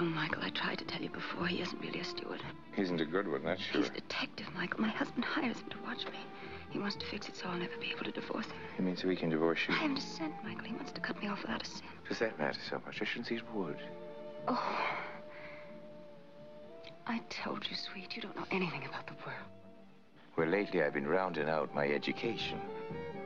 true, Michael. I tried to tell you before. He isn't really a steward. He isn't a good one, that's sure. He's a detective, Michael. My husband hires him to watch me. He wants to fix it so I'll never be able to divorce him. You mean so he can divorce you? I haven't a cent, Michael. He wants to cut me off without a cent. Does that matter so much? I shouldn't see it would. Oh. I told you, sweet, you don't know anything about the world. Well, lately I've been rounding out my education.